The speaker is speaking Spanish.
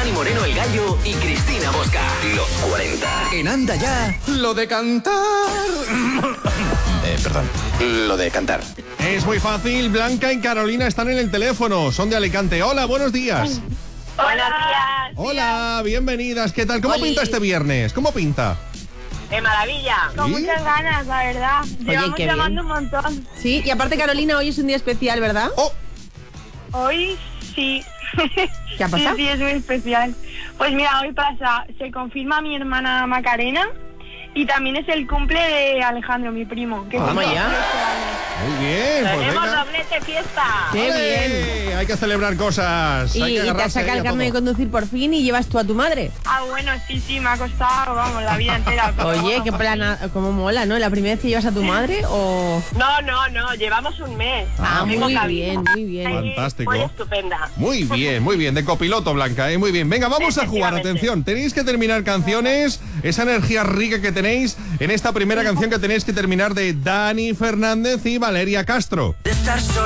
Dani Moreno el Gallo y Cristina Bosca. Los 40. En Anda Ya, lo de cantar. Perdón, lo de cantar. Es muy fácil, Blanca y Carolina están en el teléfono, son de Alicante. Hola, buenos días. Buenos días. Hola, bienvenidas, ¿qué tal? ¿Cómo pinta este viernes? ¿Cómo pinta? De maravilla. ¿Sí? Con muchas ganas, la verdad. Llevamos qué llamando bien. un montón. Sí, y aparte Carolina, hoy es un día especial, ¿verdad? ¡Oh! Hoy sí. ¿Qué ha pasado? Sí, es muy especial. Pues mira, hoy se confirma mi hermana Macarena y también es el cumple de Alejandro, mi primo. Que Vamos cumple ya. 13 años. Muy bien, pues Tenemos venga. doblete fiesta. ¡Qué bien! Hay que celebrar cosas. Y, hay que y te has agarrarse sacado ahí el a carnet de todo. conducir por fin y llevas tú a tu madre. Ah, bueno, sí, me ha costado, vamos, la vida entera. pero Oye, bueno, qué por plana, cómo mola, ¿no? ¿La primera vez que llevas a tu madre o...? No, llevamos un mes. Muy Tengo bien, cabina. muy bien. Fantástico. Muy estupenda. Muy bien, de copiloto, Blanca, muy bien. Venga, vamos a jugar, Efectivamente. atención. Tenéis que terminar canciones, esa energía rica que tenéis en esta primera canción que tenéis que terminar de Dani Fernández y Valeria Castro.